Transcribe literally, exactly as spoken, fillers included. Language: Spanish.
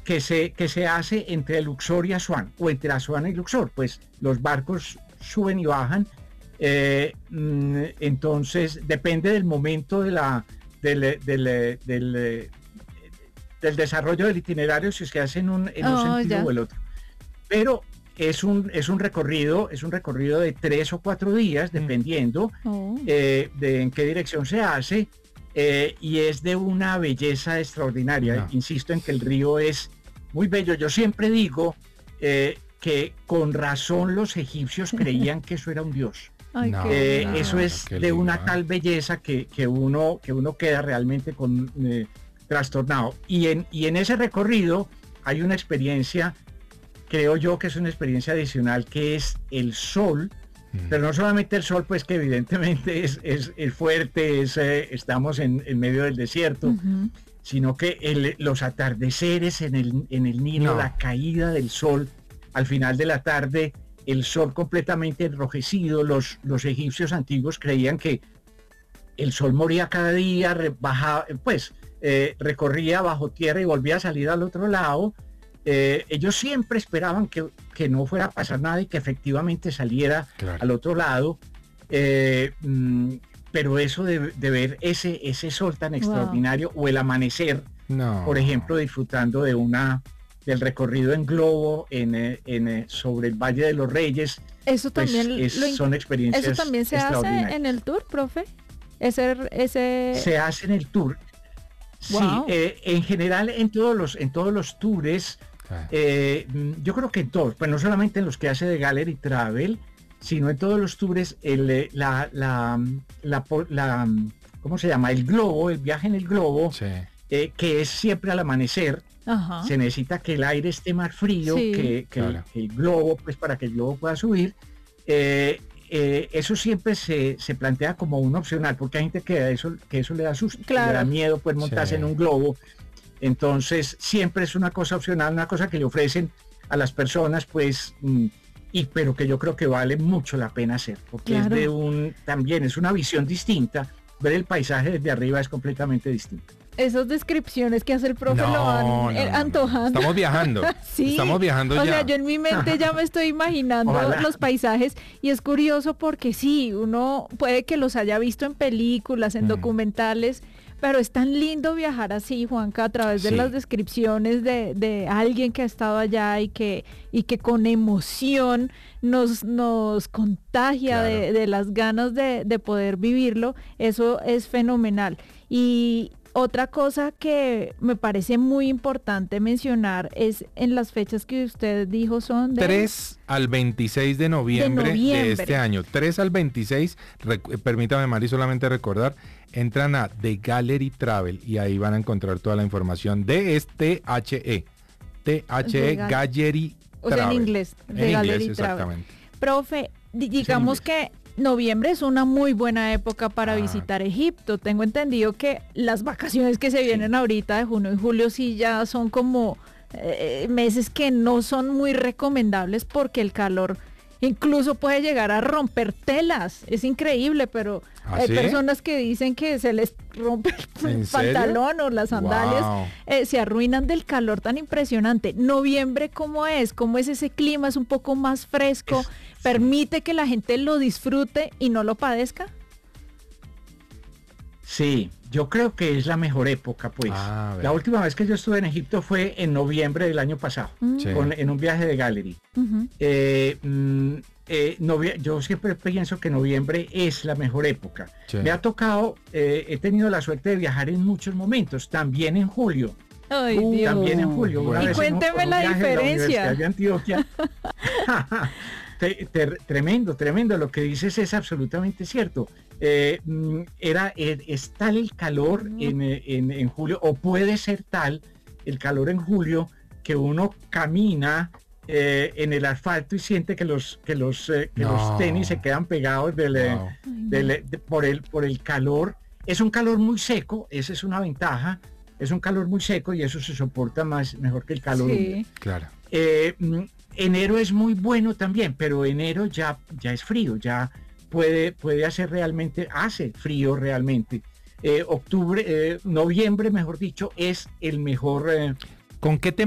que se, que se hace entre Luxor y Asuán, o entre Asuán y Luxor, pues los barcos suben y bajan, eh, entonces depende del momento de la, del, del, del, del desarrollo del itinerario, si se hace en un, en un Oh, sentido ya. o el otro. Pero es un, es un recorrido, es un recorrido de tres o cuatro días, dependiendo Oh. eh, de en qué dirección se hace, eh, y es de una belleza extraordinaria. No. Insisto en que el río es muy bello. Yo siempre digo eh, que con razón los egipcios creían que eso era un dios. Ay, No. qué Eh, lindo. eso es qué de lindo, una ¿eh? tal belleza que, que, uno, que uno queda realmente con, eh, trastornado. Y en, y en ese recorrido hay una experiencia, creo yo que es una experiencia adicional, que es el sol, Mm. pero no solamente el sol, pues que evidentemente es, es, es fuerte, es, eh, estamos en, en medio del desierto, Ujú. sino que el, los atardeceres en el, en el Nilo, No. la caída del sol al final de la tarde, el sol completamente enrojecido. Los, los egipcios antiguos creían que el sol moría cada día, re, bajaba, pues eh, recorría bajo tierra y volvía a salir al otro lado. Eh, ellos siempre esperaban que, que no fuera a pasar nada y que efectivamente saliera Claro. al otro lado. Eh, mm, pero eso de, de ver ese, ese sol tan Wow. extraordinario, o el amanecer, No. por ejemplo, disfrutando de una del recorrido en globo en, eh, en, eh, sobre el Valle de los Reyes, Eso pues también, es- lo in- son experiencias eso también se hace extraordinarias. en el tour, profe. Ese, ese... Se hace en el tour. Wow. Sí, eh, en general en todos los, en todos los tours, Ah. eh, yo creo que en todos, pues no solamente en los que hace de Gallery Travel, sino en todos los tours, el, eh, la, la, la, po- la, ¿cómo se llama? El globo, el viaje en el globo, Sí. eh, que es siempre al amanecer. Ajá. Se necesita que el aire esté más frío Sí. que, que Claro. el, que el globo, pues para que el globo pueda subir. Eh, eh, eso siempre se, se plantea como un opcional, porque hay gente que, a eso, que eso le da susto, que le da Claro. miedo pues montarse Sí. en un globo. Entonces siempre es una cosa opcional, una cosa que le ofrecen a las personas, pues, mm, y pero que yo creo que vale mucho la pena hacer, porque Claro. es de un, también es una visión distinta. Ver el paisaje desde arriba es completamente distinto. Esas descripciones que hace el profe No, lo van no, eh, no, no. antojando. Estamos viajando. Sí, Estamos viajando o ya. sea, yo en mi mente ya me estoy imaginando Ojalá. los paisajes, y es curioso porque sí, uno puede que los haya visto en películas, en Mm. documentales, pero es tan lindo viajar así, Juanca, a través de Sí. las descripciones de, de alguien que ha estado allá y que, y que con emoción nos, nos contagia Claro. de, de las ganas de, de poder vivirlo. Eso es fenomenal. Y otra cosa que me parece muy importante mencionar es en las fechas que usted dijo son de... tres al veintiséis de noviembre de, noviembre. este año. tres al veintiséis, rec- permítame, Mari, solamente recordar, entran a The Gallery Travel y ahí van a encontrar toda la información de este H E. T H E The Gal- Gallery O sea, en Travel. inglés, En de Gallery inglés, Travel. exactamente. Profe, di- digamos inglés. que noviembre es una muy buena época para Ah. visitar Egipto. Tengo entendido que las vacaciones que se vienen ahorita de junio y julio sí ya son como eh, meses que no son muy recomendables porque el calor incluso puede llegar a romper telas. Es increíble, pero ¿Ah, hay sí? personas que dicen que se les rompe el ¿En serio? pantalón o las sandalias. Wow. Eh, se arruinan del calor tan impresionante. Noviembre, ¿cómo es? ¿Cómo es ese clima? ¿Es un poco más fresco? Es- ¿Permite que la gente lo disfrute y no lo padezca? Sí, yo creo que es la mejor época, pues. Ah, La vea. última vez que yo estuve en Egipto fue en noviembre del año pasado, Mm, Sí. con- en un viaje de Gallery. ujú. Eh, mm, eh, novie- yo siempre pienso que noviembre es la mejor época. Sí. Me ha tocado, eh, he tenido la suerte de viajar en muchos momentos, también en julio. Ay, Uh, Dios. También en julio. Una Y vez en un- cuénteme en un la viaje de diferencia. Universidad de Antioquia. Te- te- tremendo, tremendo. Lo que dices es absolutamente cierto. Eh, mm, era, eh, es tal el calor en, eh, en- en julio, o puede ser tal el calor en julio, que uno camina eh, en el asfalto y siente que los, que los, eh, que No. los tenis se quedan pegados del, eh, Wow. Ay, no. del, eh, de- por, el, por el calor. Es un calor muy seco, esa es una ventaja. Es un calor muy seco y eso se soporta más mejor que el calor húmedo. Sí. Claro. Eh, mm, enero es muy bueno también, pero enero ya, ya es frío, ya puede, puede hacer realmente, hace frío realmente. Eh, octubre, eh, noviembre, mejor dicho, es el mejor, eh, ¿Con qué